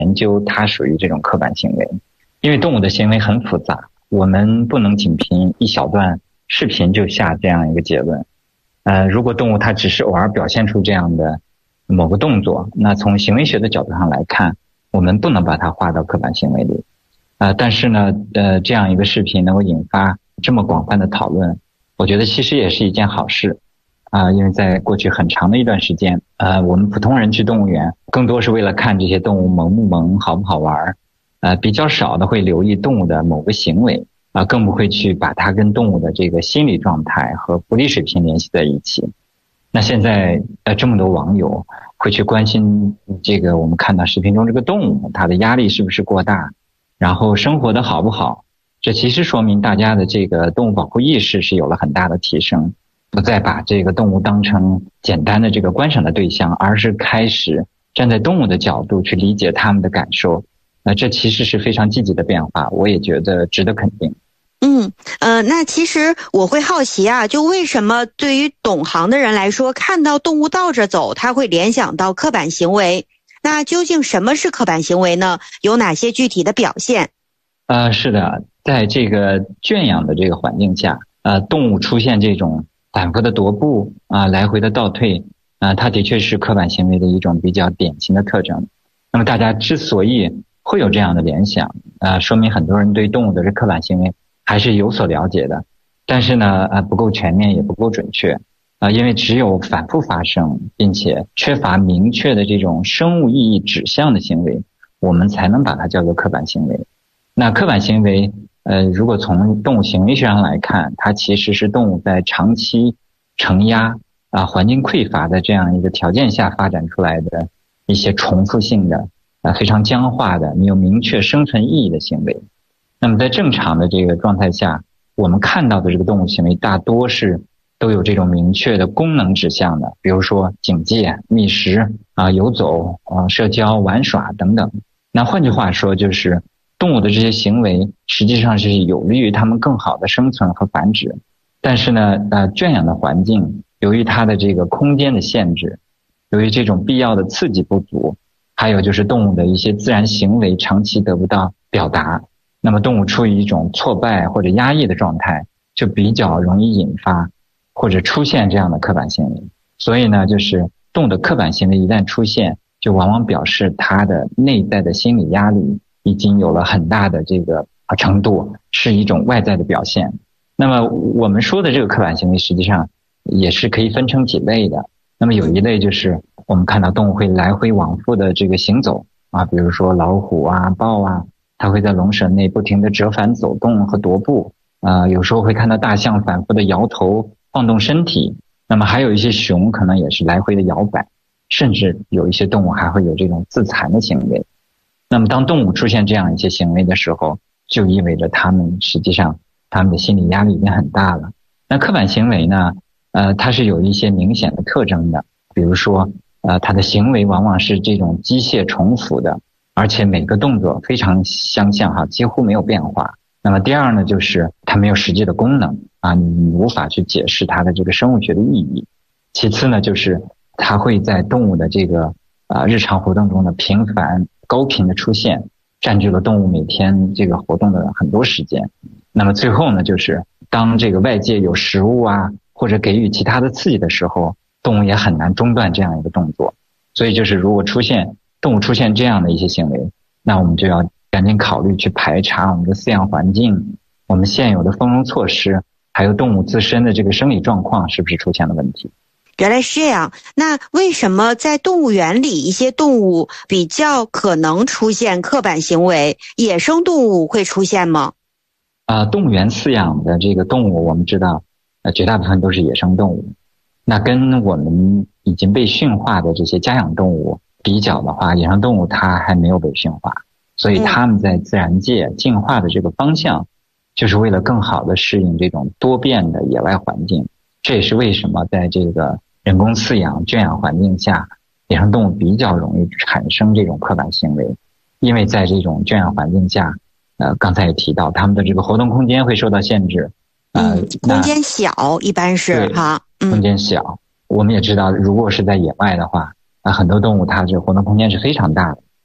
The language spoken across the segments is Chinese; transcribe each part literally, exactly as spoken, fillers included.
研究它属于这种刻板行为。因为动物的行为很复杂，我们不能仅凭一小段视频就下这样一个结论。呃，如果动物它只是偶尔表现出这样的某个动作，那从行为学的角度上来看，我们不能把它划到刻板行为里。呃，但是呢，呃，这样一个视频能够引发这么广泛的讨论，我觉得其实也是一件好事。啊、呃，因为在过去很长的一段时间，呃，我们普通人去动物园，更多是为了看这些动物萌不萌、好不好玩，呃，比较少的会留意动物的某个行为，啊、呃，更不会去把它跟动物的这个心理状态和福利水平联系在一起。那现在呃，这么多网友会去关心这个我们看到视频中这个动物，它的压力是不是过大，然后生活的好不好，这其实说明大家的这个动物保护意识是有了很大的提升，不再把这个动物当成简单的这个观赏的对象，而是开始站在动物的角度去理解他们的感受。那这其实是非常积极的变化，我也觉得值得肯定。 嗯，呃，那其实我会好奇啊，就为什么对于懂行的人来说，看到动物倒着走，他会联想到刻板行为？那究竟什么是刻板行为呢？有哪些具体的表现？ 呃，是的，在这个圈养的这个环境下，呃，动物出现这种反复的踱步啊、呃，来回的倒退啊、呃，它的确是刻板行为的一种比较典型的特征。那么大家之所以会有这样的联想，呃，说明很多人对动物的这刻板行为还是有所了解的，但是呢，呃，不够全面，也不够准确，啊、呃，因为只有反复发生，并且缺乏明确的这种生物意义指向的行为，我们才能把它叫做刻板行为。那刻板行为，呃，如果从动物行为学上来看，它其实是动物在长期承压啊、环境匮乏的这样一个条件下发展出来的一些重复性的、啊、非常僵化的、没有明确生存意义的行为。那么在正常的这个状态下，我们看到的这个动物行为大多是都有这种明确的功能指向的，比如说警戒、觅食啊、游走啊、社交、玩耍等等。那换句话说，就是动物的这些行为实际上是有利于它们更好的生存和繁殖。但是呢，呃，圈养的环境由于它的这个空间的限制，由于这种必要的刺激不足，还有就是动物的一些自然行为长期得不到表达，那么动物处于一种挫败或者压抑的状态，就比较容易引发或者出现这样的刻板行为。所以呢，就是动物的刻板行为一旦出现，就往往表示它的内在的心理压力已经有了很大的这个程度，是一种外在的表现。那么我们说的这个刻板行为实际上也是可以分成几类的。那么有一类就是我们看到动物会来回往复的这个行走啊，比如说老虎啊、豹啊，它会在笼舍内不停地折返走动和踱步，呃，有时候会看到大象反复的摇头晃动身体，那么还有一些熊可能也是来回的摇摆，甚至有一些动物还会有这种自残的行为。那么当动物出现这样一些行为的时候，就意味着它们实际上它们的心理压力已经很大了。那刻板行为呢，呃，它是有一些明显的特征的，比如说呃，它的行为往往是这种机械重复的，而且每个动作非常相像哈，几乎没有变化。那么第二呢，就是它没有实际的功能啊，你无法去解释它的这个生物学的意义。其次呢，就是它会在动物的这个啊日常活动中的频繁高频的出现，占据了动物每天这个活动的很多时间。那么最后呢，就是当这个外界有食物啊或者给予其他的刺激的时候，动物也很难中断这样一个动作。所以就是如果出现动物出现这样的一些行为，那我们就要赶紧考虑去排查我们的饲养环境，我们现有的丰容措施，还有动物自身的这个生理状况是不是出现了问题。 原来是这样，那为什么在动物园里一些动物比较可能出现刻板行为，野生动物会出现吗？ 呃，动物园饲养的这个动物，我们知道，呃，绝大部分都是野生动物。那跟我们已经被驯化的这些家养动物比较的话，野生动物它还没有被驯化，所以它们在自然界进化的这个方向，就是为了更好的适应这种多变的野外环境。这也是为什么在这个人工饲养圈养环境下，野生动物比较容易产生这种刻板行为。因为在这种圈养环境下，呃，刚才也提到它们的这个活动空间会受到限制，呃， 嗯、空间小一般是哈， 嗯，空间小。我们也知道，如果是在野外的话，啊、呃，很多动物它这活动空间是非常大的，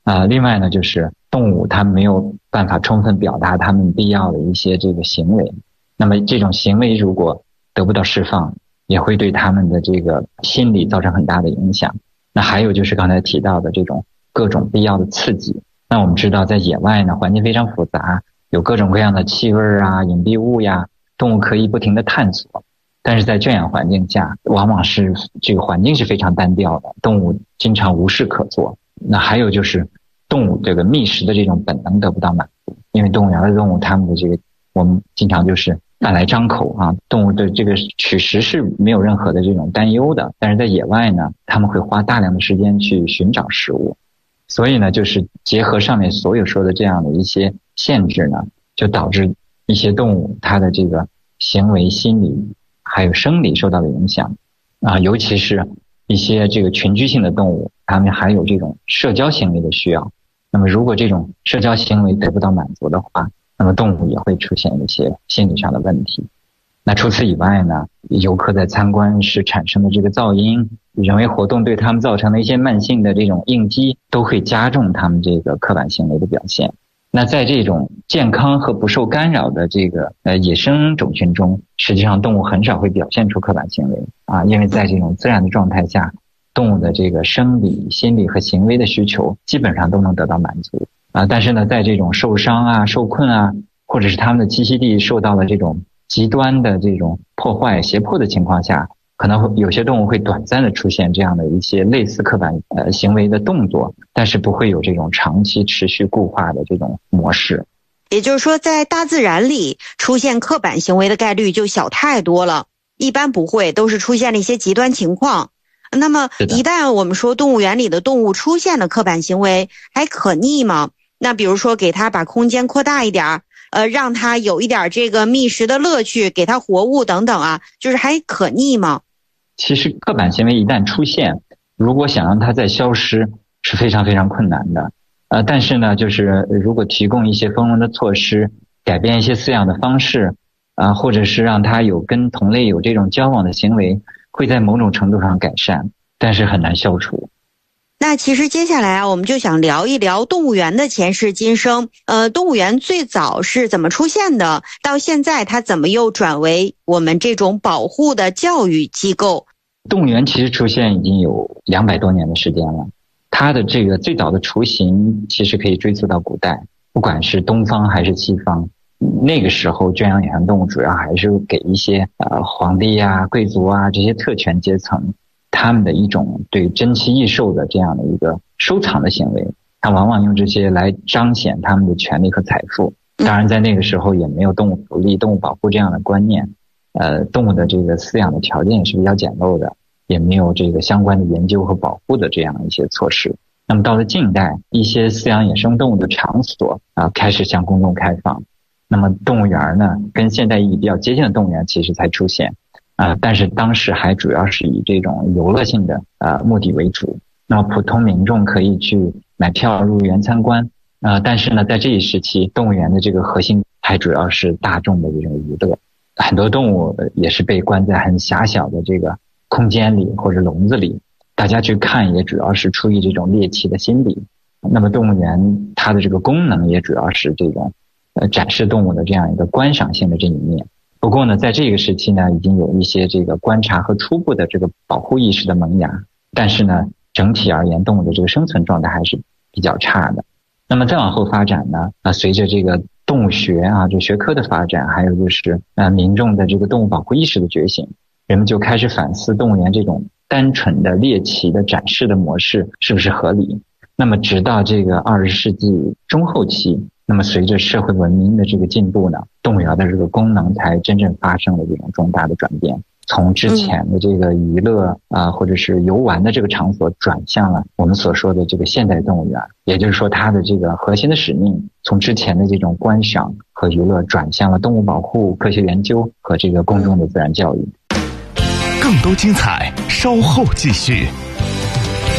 啊、呃，另外呢，就是动物它没有办法充分表达它们必要的一些这个行为，那么这种行为如果得不到释放，也会对它们的这个心理造成很大的影响。那还有就是刚才提到的这种各种必要的刺激。那我们知道在野外呢，环境非常复杂，有各种各样的气味啊、隐蔽物呀，动物可以不停地探索。但是在圈养环境下，往往是这个环境是非常单调的，动物经常无事可做。那还有就是动物这个觅食的这种本能得不到满足，因为动物园的动物它们的这个我们经常就是饭来张口啊，动物的这个取食是没有任何的这种担忧的。但是在野外呢，他们会花大量的时间去寻找食物，所以呢，就是结合上面所有说的这样的一些限制呢，就导致一些动物它的这个行为、心理还有生理受到了影响啊，尤其是一些这个群居性的动物，它们还有这种社交行为的需要。那么如果这种社交行为得不到满足的话，那么动物也会出现一些心理上的问题。那除此以外呢，游客在参观时产生的这个噪音，人为活动对他们造成的一些慢性的这种应激，都会加重他们这个刻板行为的表现。那在这种健康和不受干扰的这个呃野生种群中，实际上动物很少会表现出刻板行为啊，因为在这种自然的状态下，动物的这个生理、心理和行为的需求基本上都能得到满足啊。但是呢，在这种受伤啊、受困啊，或者是他们的栖息地受到了这种极端的这种破坏、胁迫的情况下，可能有些动物会短暂的出现这样的一些类似刻板呃行为的动作，但是不会有这种长期持续固化的这种模式。 也就是说，在大自然里出现刻板行为的概率就小太多了，一般不会，都是出现了一些极端情况。那么一旦我们说动物园里的动物出现了刻板行为，还可逆吗？那比如说给它把空间扩大一点，呃，让它有一点这个觅食的乐趣，给它活物等等啊，就是还可逆吗？ 其实刻板行为一旦出现，如果想让它再消失是非常非常困难的。呃，但是呢，就是如果提供一些丰容的措施，改变一些饲养的方式啊、呃，或者是让它有跟同类有这种交往的行为，会在某种程度上改善，但是很难消除。 那其实接下来啊，我们就想聊一聊动物园的前世今生。呃，动物园最早是怎么出现的？到现在它怎么又转为我们这种保护的教育机构？ 动物园其实出现已经有两百多年的时间了，它的这个最早的雏形其实可以追溯到古代，不管是东方还是西方，那个时候圈养野生动物主要还是给一些呃皇帝啊、贵族啊这些特权阶层他们的一种对珍奇异兽的这样的一个收藏的行为，他往往用这些来彰显他们的权利和财富。当然在那个时候也没有动物福利、动物保护这样的观念，呃，动物的这个饲养的条件也是比较简陋的，也没有这个相关的研究和保护的这样一些措施。那么到了近代，一些饲养野生动物的场所啊、呃、开始向公众开放，那么动物园呢，跟现代意义比较接近的动物园其实才出现。啊、呃，但是当时还主要是以这种游乐性的呃目的为主。那么普通民众可以去买票入园参观，呃，但是呢，在这一时期，动物园的这个核心还主要是大众的这种娱乐。很多动物也是被关在很狭小的这个空间里或者笼子里，大家去看也主要是出于这种猎奇的心理。那么动物园它的这个功能也主要是这种呃展示动物的这样一个观赏性的这一面。不过呢，在这个时期呢，已经有一些这个观察和初步的这个保护意识的萌芽，但是呢，整体而言，动物的这个生存状态还是比较差的。那么再往后发展呢，啊，随着这个动物学啊，这学科的发展，还有就是呃民众的这个动物保护意识的觉醒，人们就开始反思动物园这种单纯的猎奇的展示的模式是不是合理。那么直到这个二十世纪中后期，那么随着社会文明的这个进步呢，动物园的这个功能才真正发生了这种重大的转变，从之前的这个娱乐啊、呃、或者是游玩的这个场所，转向了我们所说的这个现代动物园。也就是说，它的这个核心的使命从之前的这种观赏和娱乐，转向了动物保护、科学研究和这个公众的自然教育。 更多精彩稍后继续。